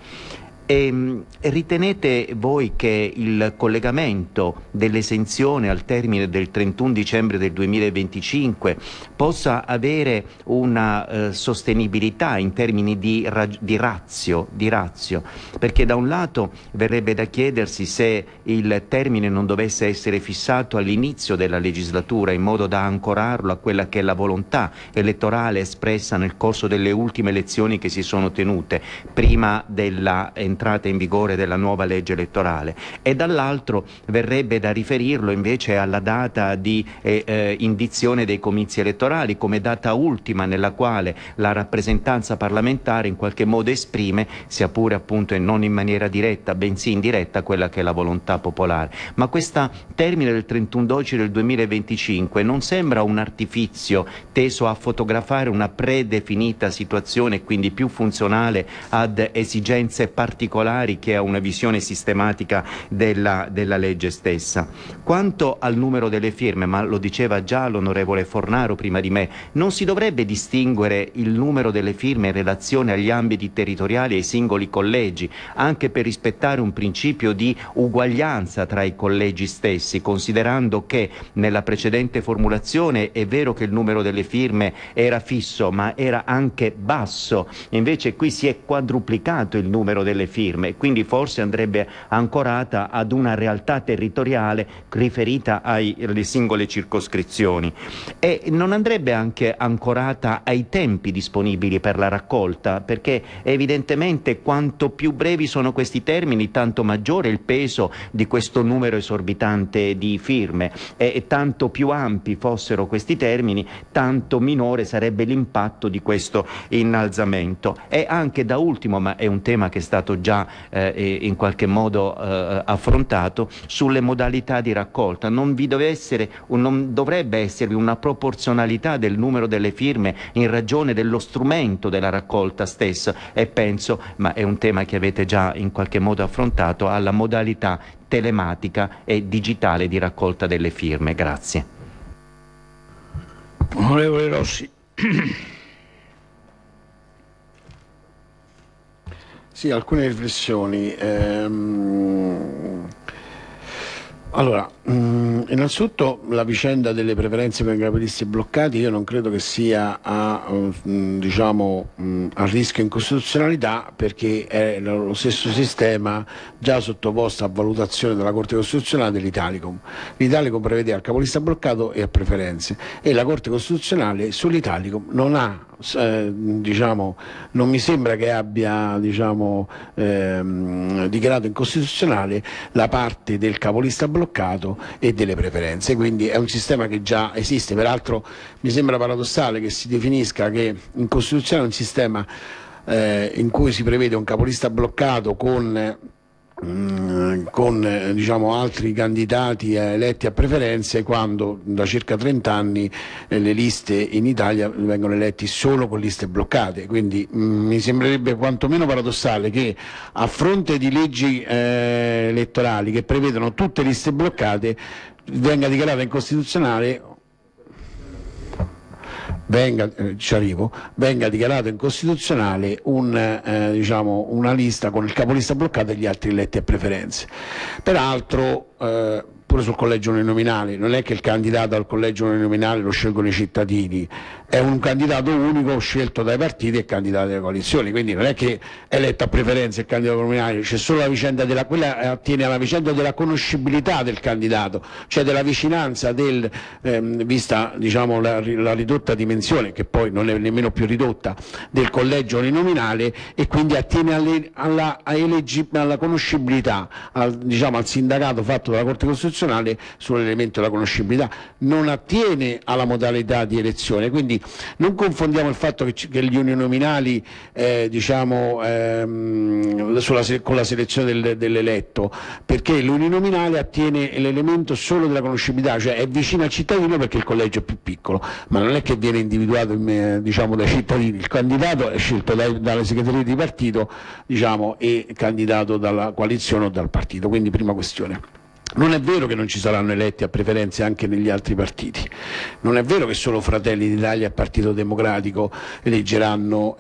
E ritenete voi che il collegamento dell'esenzione al termine del trentuno dicembre del duemilaventicinque possa avere una eh, sostenibilità in termini di, di, razio, di razio? Perché da un lato verrebbe da chiedersi se il termine non dovesse essere fissato all'inizio della legislatura in modo da ancorarlo a quella che è la volontà elettorale espressa nel corso delle ultime elezioni che si sono tenute prima della entrata in vigore della nuova legge elettorale, e dall'altro verrebbe da riferirlo invece alla data di eh, eh, indizione dei comizi elettorali come data ultima nella quale la rappresentanza parlamentare in qualche modo esprime, sia pure appunto e non in maniera diretta bensì indiretta, quella che è la volontà popolare. Ma questo termine del trentuno dicembre del duemilaventicinque non sembra un artifizio teso a fotografare una predefinita situazione, quindi più funzionale ad esigenze particolari che ha una visione sistematica della, della legge stessa? Quanto al numero delle firme, ma lo diceva già l'onorevole Fornaro prima di me, non si dovrebbe distinguere il numero delle firme in relazione agli ambiti territoriali e ai singoli collegi, anche per rispettare un principio di uguaglianza tra i collegi stessi, considerando che nella precedente formulazione è vero che il numero delle firme era fisso ma era anche basso, invece qui si è quadruplicato il numero delle firme, quindi forse andrebbe ancorata ad una realtà territoriale riferita ai, alle singole circoscrizioni, e non andrebbe anche ancorata ai tempi disponibili per la raccolta, perché evidentemente quanto più brevi sono questi termini tanto maggiore il peso di questo numero esorbitante di firme, e, e tanto più ampi fossero questi termini tanto minore sarebbe l'impatto di questo innalzamento. E anche da ultimo, ma è un tema che è stato già eh, in qualche modo eh, affrontato, sulle modalità di raccolta. Non vi deve essere, non dovrebbe esservi una proporzionalità del numero delle firme in ragione dello strumento della raccolta stessa, e penso, ma è un tema che avete già in qualche modo affrontato, alla modalità telematica e digitale di raccolta delle firme. Grazie. Onorevole Rossi. Sì, alcune riflessioni. Ehm, allora, mh, innanzitutto la vicenda delle preferenze per i capitalisti bloccati io non credo che sia a, mh, diciamo, mh, a rischio incostituzionalità, perché è lo stesso sistema già sottoposto a valutazione della Corte Costituzionale dell'Italicum. L'Italicum prevedeva il capolista bloccato e a preferenze, e la Corte Costituzionale sull'Italicum non ha Eh, diciamo, non mi sembra che abbia diciamo, ehm, dichiarato incostituzionale la parte del capolista bloccato e delle preferenze, quindi è un sistema che già esiste. Peraltro mi sembra paradossale che si definisca che incostituzionale un sistema eh, in cui si prevede un capolista bloccato con con eh, diciamo, altri candidati eletti a preferenze, quando da circa trenta anni eh, le liste in Italia vengono eletti solo con liste bloccate. Quindi mh, mi sembrerebbe quantomeno paradossale che a fronte di leggi eh, elettorali che prevedono tutte liste bloccate venga dichiarata incostituzionale Venga, eh, ci arrivo, venga dichiarato incostituzionale un, eh, diciamo, una lista con il capolista bloccato e gli altri eletti a preferenze. Peraltro, eh, pure sul collegio uninominale, non è che il candidato al collegio uninominale lo scelgono i cittadini, è un candidato unico scelto dai partiti e candidato alle coalizioni, quindi non è che è eletto a preferenza il candidato uninominale, c'è solo la vicenda della, quella attiene alla vicenda della conoscibilità del candidato, cioè della vicinanza del, ehm, vista diciamo, la, la ridotta dimensione, che poi non è nemmeno più ridotta, del collegio uninominale, e quindi attiene alle, alla, alla conoscibilità, al, diciamo, al sindacato fatto dalla Corte Costituzionale costituzionale sull'elemento della conoscibilità, non attiene alla modalità di elezione, quindi non confondiamo il fatto che, che gli uninominali eh, diciamo ehm, sulla, con la selezione del, dell'eletto, perché l'uninominale attiene l'elemento solo della conoscibilità, cioè è vicino al cittadino perché il collegio è più piccolo, ma non è che viene individuato eh, diciamo dai cittadini, il candidato è scelto dai, dalle segreterie di partito diciamo, e candidato dalla coalizione o dal partito, quindi prima questione. Non è vero che non ci saranno eletti a preferenze anche negli altri partiti, non è vero che solo Fratelli d'Italia e Partito Democratico eleggeranno,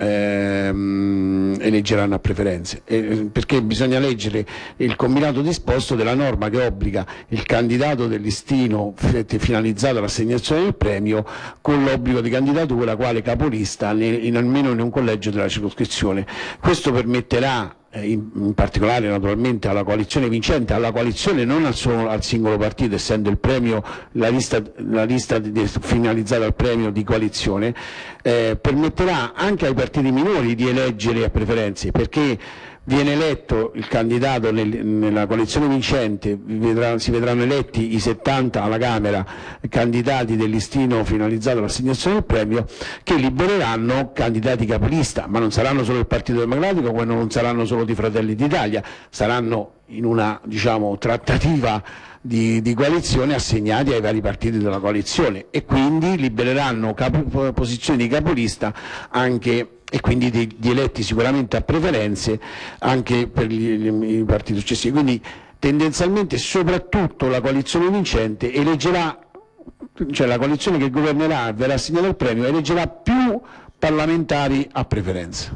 ehm, eleggeranno a preferenze, eh, perché bisogna leggere il combinato disposto della norma che obbliga il candidato del listino finalizzato all'assegnazione del premio con l'obbligo di candidatura quale capolista in, in almeno in un collegio della circoscrizione. Questo permetterà In, in particolare naturalmente alla coalizione vincente, alla coalizione non al, solo, al singolo partito, essendo il premio la lista, la lista di, di, finalizzata al premio di coalizione, eh, permetterà anche ai partiti minori di eleggere a preferenze, perché viene eletto il candidato nel, nella coalizione vincente, vedrà, si vedranno eletti i settanta alla Camera candidati del listino finalizzato all'assegnazione del premio, che libereranno candidati capolista, ma non saranno solo il Partito Democratico, come non saranno solo di Fratelli d'Italia, saranno in una diciamo, trattativa di, di coalizione assegnati ai vari partiti della coalizione, e quindi libereranno capo, posizioni di capolista anche, e quindi di, di eletti sicuramente a preferenze anche per gli, gli, i partiti successivi. Quindi tendenzialmente soprattutto la coalizione vincente eleggerà, cioè la coalizione che governerà e verrà assegnata il premio eleggerà più parlamentari a preferenza.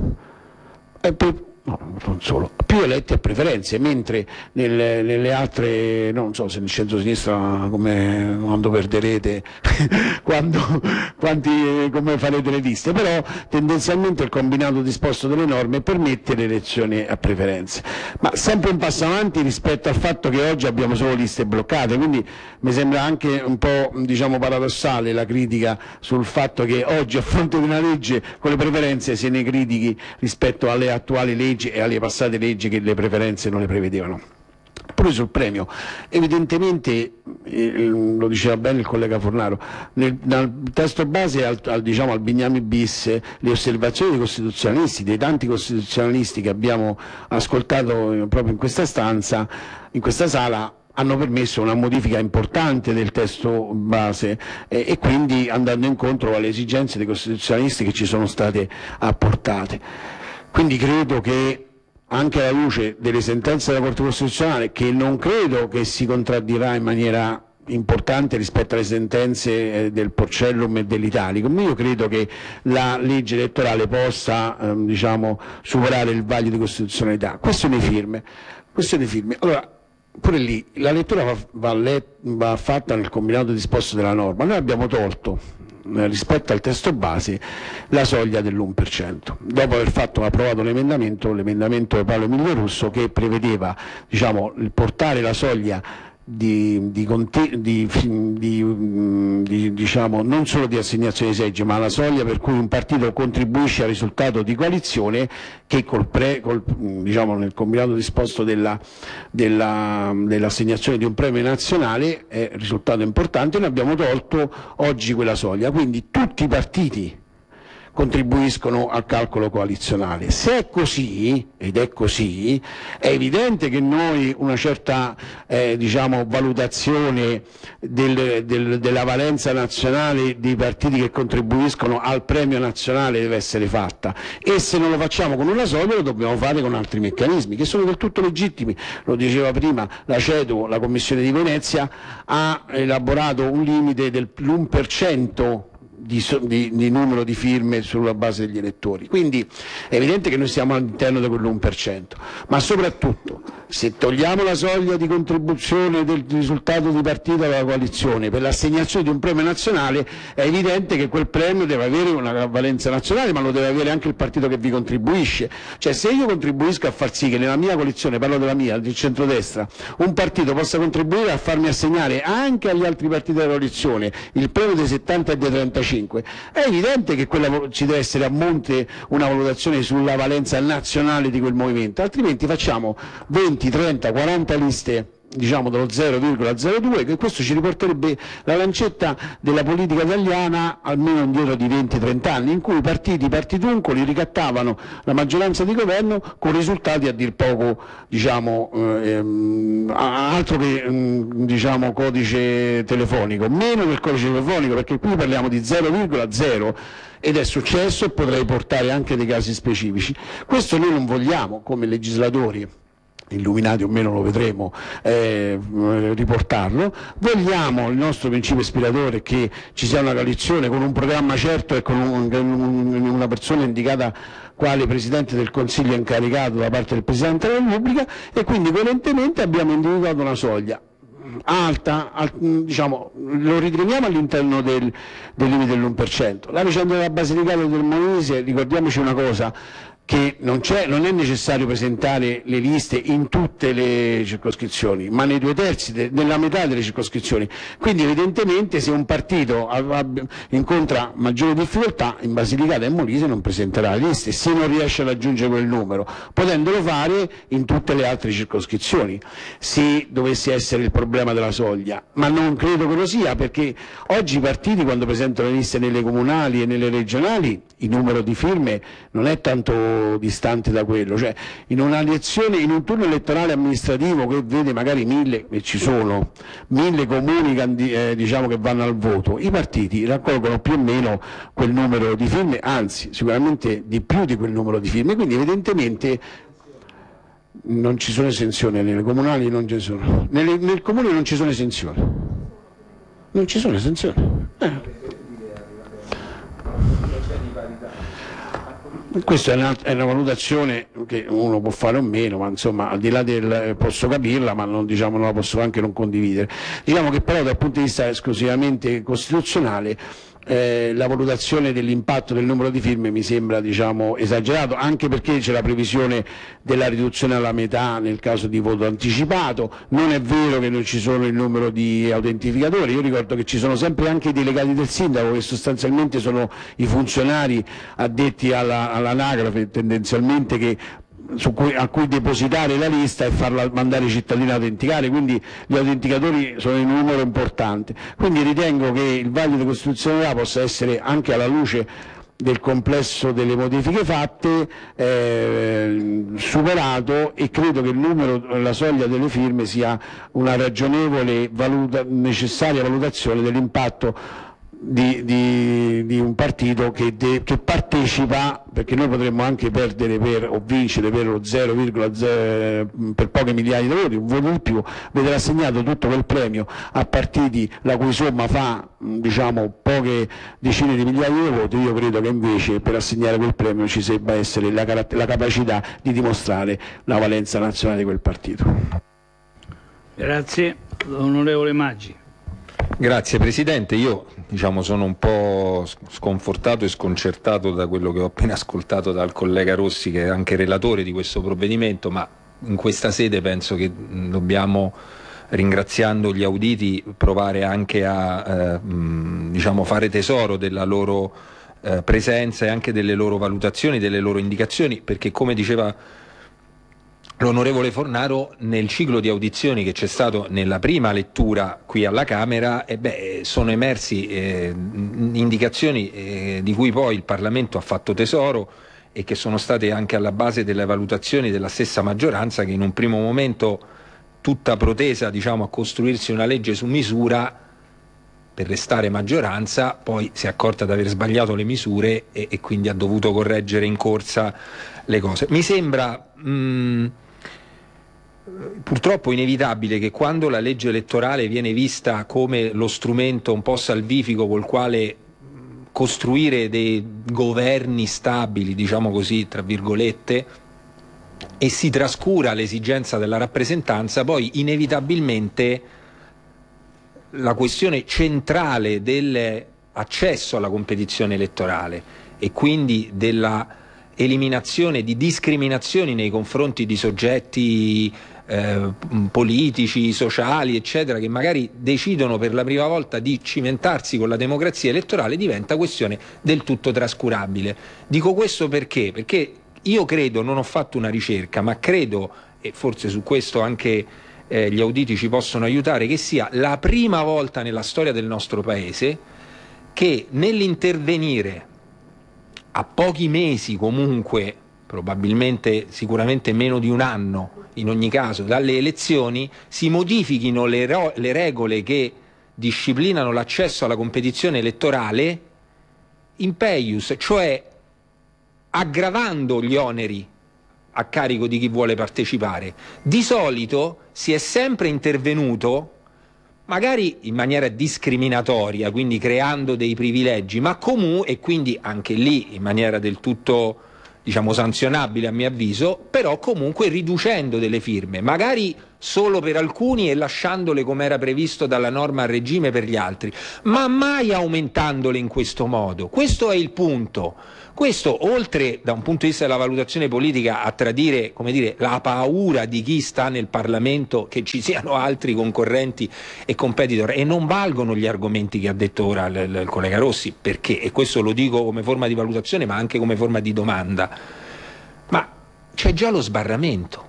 E per, no, non solo, più eletti a preferenze, mentre nelle, nelle altre, no, non so se nel centro-sinistra come quando perderete, quando, quanti, come farete le liste, però tendenzialmente il combinato disposto delle norme permette l'elezione a preferenze, ma sempre un passo avanti rispetto al fatto che oggi abbiamo solo liste bloccate, quindi mi sembra anche un po' diciamo paradossale la critica sul fatto che oggi a fronte di una legge con le preferenze se ne critichi rispetto alle attuali leggi e alle passate leggi che le preferenze non le prevedevano. Pure sul premio, evidentemente, eh, lo diceva bene il collega Fornaro, nel, nel testo base al, al, diciamo, al Bignami bis le osservazioni dei costituzionalisti, dei tanti costituzionalisti che abbiamo ascoltato eh, proprio in questa stanza, in questa sala, hanno permesso una modifica importante del testo base eh, e quindi andando incontro alle esigenze dei costituzionalisti che ci sono state apportate. Quindi credo che anche alla luce delle sentenze della Corte Costituzionale, che non credo che si contraddirà in maniera importante rispetto alle sentenze eh, del Porcellum e dell'Italicum, io credo che la legge elettorale possa ehm, diciamo, superare il vaglio di costituzionalità. Questione firme. Questione firme. Allora, pure lì la lettura va, va, let, va fatta nel combinato disposto della norma. Noi abbiamo tolto rispetto al testo base la soglia dell'uno per cento, dopo aver fatto approvato l'emendamento, l'emendamento di Paolo Emilio Russo, che prevedeva diciamo, il portare la soglia di, di, di, di, di diciamo, non solo di assegnazione di seggi, ma la soglia per cui un partito contribuisce al risultato di coalizione, che col pre, col, diciamo, nel combinato disposto della, della, dell'assegnazione di un premio nazionale è risultato importante. Noi abbiamo tolto oggi quella soglia, quindi tutti i partiti contribuiscono al calcolo coalizionale. Se è così, ed è così, è evidente che noi una certa eh, diciamo, valutazione del, del, della valenza nazionale dei partiti che contribuiscono al premio nazionale deve essere fatta, e se non lo facciamo con una soglia lo dobbiamo fare con altri meccanismi che sono del tutto legittimi. Lo diceva prima la CEDU, la Commissione di Venezia ha elaborato un limite dell'uno per cento Di, di, di numero di firme sulla base degli elettori, quindi è evidente che noi siamo all'interno di quell'uno per cento, ma soprattutto se togliamo la soglia di contribuzione del risultato di partita della coalizione per l'assegnazione di un premio nazionale, è evidente che quel premio deve avere una valenza nazionale, ma lo deve avere anche il partito che vi contribuisce. Cioè, se io contribuisco a far sì che nella mia coalizione, parlo della mia, del centrodestra, un partito possa contribuire a farmi assegnare anche agli altri partiti della coalizione il premio dei settanta e dei trentacinque, è evidente che quella, ci deve essere a monte una valutazione sulla valenza nazionale di quel movimento, altrimenti facciamo venti, trenta, quaranta liste diciamo dello zero virgola zero due, che questo ci riporterebbe la lancetta della politica italiana almeno indietro di venti trenta anni, in cui i partiti partituncoli ricattavano la maggioranza di governo con risultati a dir poco, diciamo, ehm, altro che ehm, diciamo, codice telefonico, meno del codice telefonico, perché qui parliamo di zero virgola zero ed è successo, e potrei portare anche dei casi specifici. Questo noi non vogliamo come legislatori, illuminati o meno lo vedremo, eh, riportarlo. Vogliamo, il nostro principio ispiratore, che ci sia una coalizione con un programma certo e con un, un, una persona indicata quale Presidente del Consiglio incaricato da parte del Presidente della Repubblica, e quindi coerentemente abbiamo individuato una soglia alta, al, diciamo, lo riteniamo all'interno del, del limite dell'uno per cento. La vicenda della Basilicata e del Molise, ricordiamoci una cosa, che non, c'è, non è necessario presentare le liste in tutte le circoscrizioni, ma nei due terzi, de, nella metà delle circoscrizioni. Quindi evidentemente se un partito incontra maggiore difficoltà, in Basilicata e Molise non presenterà le liste, se non riesce a raggiungere quel numero, potendolo fare in tutte le altre circoscrizioni, se dovesse essere il problema della soglia. Ma non credo che lo sia, perché oggi i partiti, quando presentano le liste nelle comunali e nelle regionali, il numero di firme non è tanto distante da quello, cioè in una elezione, in un turno elettorale amministrativo che vede magari mille, e ci sono mille comuni eh, diciamo che vanno al voto, i partiti raccolgono più o meno quel numero di firme, anzi sicuramente di più di quel numero di firme, quindi evidentemente non ci sono esenzioni, nelle comunali non ci sono, nelle, nel comune non ci sono esenzioni, non ci sono esenzioni. Eh. Questa è una, è una valutazione che uno può fare o meno, ma insomma al di là del posso capirla, ma non, diciamo, non la posso anche non condividere. Diciamo che però dal punto di vista esclusivamente costituzionale eh, la valutazione dell'impatto del numero di firme mi sembra, diciamo, esagerato, anche perché c'è la previsione della riduzione alla metà nel caso di voto anticipato. Non è vero che non ci sono il numero di autentificatori, io ricordo che ci sono sempre anche i delegati del sindaco, che sostanzialmente sono i funzionari addetti alla, all'anagrafe tendenzialmente, che Su cui, a cui depositare la lista e farla mandare ai cittadini a autenticare, quindi gli autenticatori sono in un numero importante. Quindi ritengo che il vaglio di costituzionalità possa essere, anche alla luce del complesso delle modifiche fatte, eh, superato, e credo che il numero, la soglia delle firme sia una ragionevole valuta, necessaria valutazione dell'impatto Di, di, di un partito che, de, che partecipa, perché noi potremmo anche perdere per, o vincere per lo zero virgola zero, per poche migliaia di voti, un voto di più, vedere assegnato tutto quel premio a partiti la cui somma fa, diciamo, poche decine di migliaia di voti. Io credo che invece per assegnare quel premio ci debba essere la, la capacità di dimostrare la valenza nazionale di quel partito. Grazie. Onorevole Maggi. Grazie Presidente, io diciamo, sono un po' sconfortato e sconcertato da quello che ho appena ascoltato dal collega Rossi, che è anche relatore di questo provvedimento, ma in questa sede penso che dobbiamo, ringraziando gli auditi, provare anche a eh, diciamo, fare tesoro della loro eh, presenza e anche delle loro valutazioni, delle loro indicazioni, perché come diceva l'onorevole Fornaro, nel ciclo di audizioni che c'è stato nella prima lettura qui alla Camera, eh beh, sono emersi eh, indicazioni eh, di cui poi il Parlamento ha fatto tesoro e che sono state anche alla base delle valutazioni della stessa maggioranza, che in un primo momento, tutta protesa, diciamo, a costruirsi una legge su misura per restare maggioranza, poi si è accorta di aver sbagliato le misure e, e quindi ha dovuto correggere in corsa le cose. Mi sembra mh, purtroppo inevitabile che quando la legge elettorale viene vista come lo strumento un po' salvifico col quale costruire dei governi stabili, diciamo così, tra virgolette, e si trascura l'esigenza della rappresentanza, poi inevitabilmente la questione centrale dell'accesso alla competizione elettorale e quindi della eliminazione di discriminazioni nei confronti di soggetti eh, politici, sociali, eccetera, che magari decidono per la prima volta di cimentarsi con la democrazia elettorale, diventa questione del tutto trascurabile. Dico questo perché? Perché io credo, non ho fatto una ricerca, ma credo, e forse su questo anche eh, gli auditi ci possono aiutare, che sia la prima volta nella storia del nostro Paese che nell'intervenire a pochi mesi comunque, probabilmente sicuramente meno di un anno in ogni caso dalle elezioni, si modifichino le, ro- le regole che disciplinano l'accesso alla competizione elettorale in peius, cioè aggravando gli oneri a carico di chi vuole partecipare. Di solito si è sempre intervenuto magari in maniera discriminatoria, quindi creando dei privilegi, ma comunque, e quindi anche lì in maniera del tutto, diciamo, sanzionabile a mio avviso, però comunque riducendo delle firme, magari solo per alcuni e lasciandole come era previsto dalla norma a regime per gli altri, ma mai aumentandole in questo modo. Questo è il punto. Questo, oltre da un punto di vista della valutazione politica a tradire, come dire, la paura di chi sta nel Parlamento che ci siano altri concorrenti e competitor, e non valgono gli argomenti che ha detto ora il, il collega Rossi, perché, e questo lo dico come forma di valutazione ma anche come forma di domanda, ma c'è già lo sbarramento.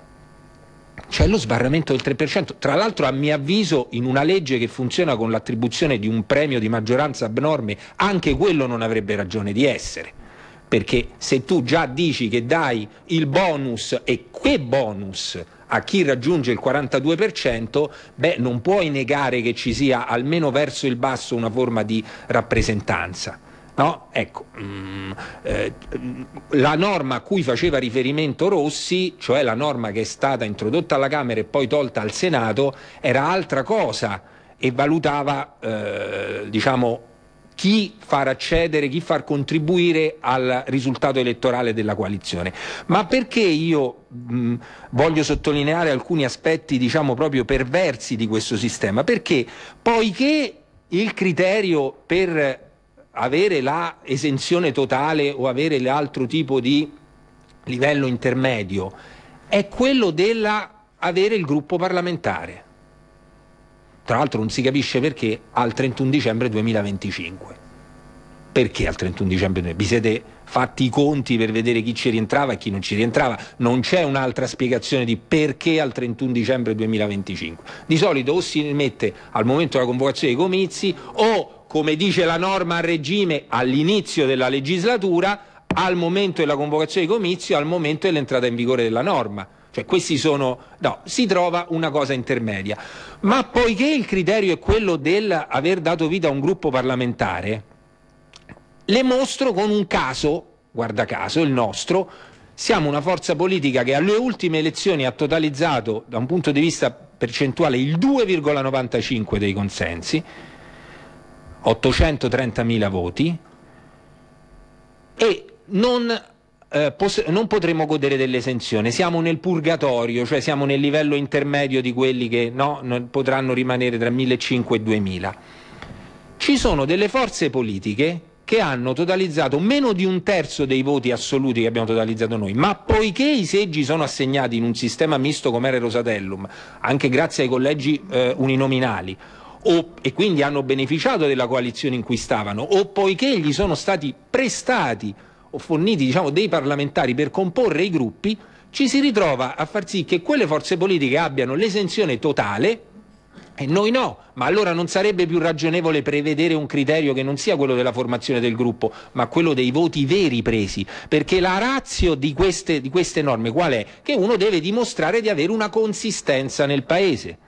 C'è lo sbarramento del tre per cento, tra l'altro a mio avviso in una legge che funziona con l'attribuzione di un premio di maggioranza abnorme, anche quello non avrebbe ragione di essere, perché se tu già dici che dai il bonus, e che bonus, a chi raggiunge il quarantadue per cento, beh, non puoi negare che ci sia almeno verso il basso una forma di rappresentanza. No? Ecco, mm, eh, la norma a cui faceva riferimento Rossi, cioè la norma che è stata introdotta alla Camera e poi tolta al Senato, era altra cosa e valutava, eh, diciamo, chi far accedere, chi far contribuire al risultato elettorale della coalizione. Ma perché io mh, voglio sottolineare alcuni aspetti, diciamo, proprio perversi di questo sistema? Perché poiché il criterio per avere la esenzione totale o avere l'altro tipo di livello intermedio è quello della avere il gruppo parlamentare. Tra l'altro non si capisce perché al trentuno dicembre duemilaventicinque. Perché al trentuno dicembre vi siete fatti i conti per vedere chi ci rientrava e chi non ci rientrava? Non c'è un'altra spiegazione di perché al trentuno dicembre duemilaventicinque. Di solito o si mette al momento della convocazione dei comizi o, come dice la norma a regime, all'inizio della legislatura, al momento della convocazione dei comizi o al momento dell'entrata in vigore della norma. Cioè questi sono, no, si trova una cosa intermedia. Ma poiché il criterio è quello del aver dato vita a un gruppo parlamentare, le mostro con un caso, guarda caso, il nostro. Siamo una forza politica che alle ultime elezioni ha totalizzato da un punto di vista percentuale il due virgola novantacinque dei consensi, ottocentotrentamila voti, e non, eh, pos- non potremo godere dell'esenzione. Siamo nel purgatorio, cioè siamo nel livello intermedio di quelli che no, non potranno rimanere tra millecinquecento e duemila. Ci sono delle forze politiche che hanno totalizzato meno di un terzo dei voti assoluti che abbiamo totalizzato noi, ma poiché i seggi sono assegnati in un sistema misto come era il Rosatellum, anche grazie ai collegi eh, uninominali, O, e quindi hanno beneficiato della coalizione in cui stavano, o poiché gli sono stati prestati o forniti, diciamo, dei parlamentari per comporre i gruppi, ci si ritrova a far sì che quelle forze politiche abbiano l'esenzione totale e noi no. Ma allora non sarebbe più ragionevole prevedere un criterio che non sia quello della formazione del gruppo, ma quello dei voti veri presi? Perché la ratio di queste, di queste norme qual è? Che uno deve dimostrare di avere una consistenza nel paese.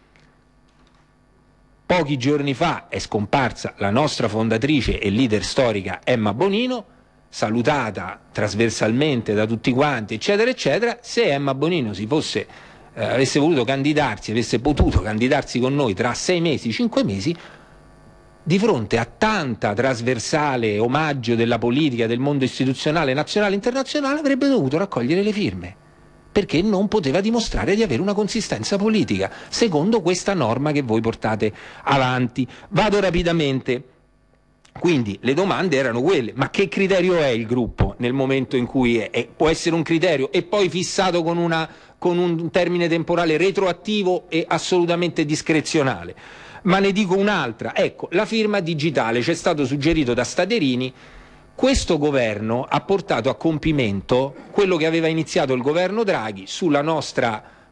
Pochi giorni fa è scomparsa la nostra fondatrice e leader storica Emma Bonino, salutata trasversalmente da tutti quanti, eccetera, eccetera. Se Emma Bonino si fosse, eh, avesse voluto candidarsi, avesse potuto candidarsi con noi tra sei mesi, cinque mesi, di fronte a tanta trasversale omaggio della politica, del mondo istituzionale, nazionale e internazionale, avrebbe dovuto raccogliere le firme, perché non poteva dimostrare di avere una consistenza politica, secondo questa norma che voi portate avanti. Vado rapidamente. Quindi le domande erano quelle: ma che criterio è il gruppo nel momento in cui è? E può essere un criterio e poi fissato con, una, con un termine temporale retroattivo e assolutamente discrezionale. Ma ne dico un'altra, ecco, la firma digitale. C'è stato suggerito da Staderini. Questo governo ha portato a compimento quello che aveva iniziato il governo Draghi sulla nostra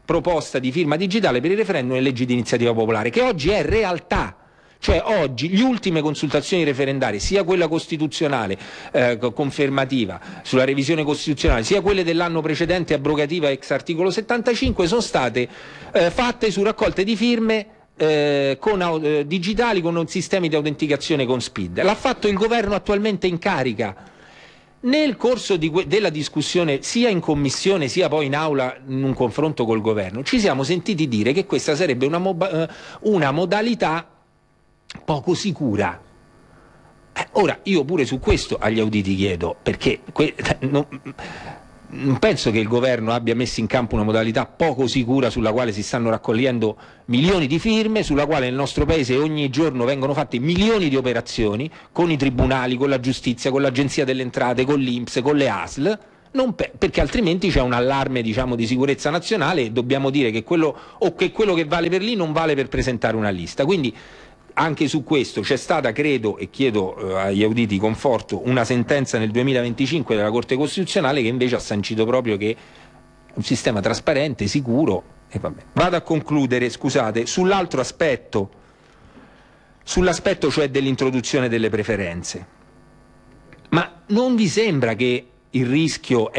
proposta di firma digitale per il referendum e leggi di iniziativa popolare, che oggi è realtà. Cioè oggi le ultime consultazioni referendarie, sia quella costituzionale eh, confermativa sulla revisione costituzionale, sia quelle dell'anno precedente abrogativa ex articolo settantacinque, sono state eh, fatte su raccolte di firme eh, con, eh, digitali con sistemi di autenticazione con S P I D. L'ha fatto il governo attualmente in carica. Nel corso di della discussione sia in commissione sia poi in aula in un confronto col governo ci siamo sentiti dire che questa sarebbe una, moba, una modalità poco sicura. Eh, ora io pure su questo agli auditi chiedo, perché que- non, non penso che il governo abbia messo in campo una modalità poco sicura sulla quale si stanno raccogliendo milioni di firme, sulla quale nel nostro paese ogni giorno vengono fatte milioni di operazioni con i tribunali, con la giustizia, con l'Agenzia delle Entrate, con l'I N P S, con le A S L, non pe- perché altrimenti c'è un allarme, diciamo, di sicurezza nazionale e dobbiamo dire che quello, o che quello che vale per lì non vale per presentare una lista. Quindi anche su questo c'è stata, credo, e chiedo eh, agli auditi conforto, una sentenza nel duemilaventicinque della Corte Costituzionale che invece ha sancito proprio che un sistema trasparente, sicuro, e vabbè. Vado a concludere, scusate, sull'altro aspetto, sull'aspetto cioè dell'introduzione delle preferenze. Ma non vi sembra che il rischio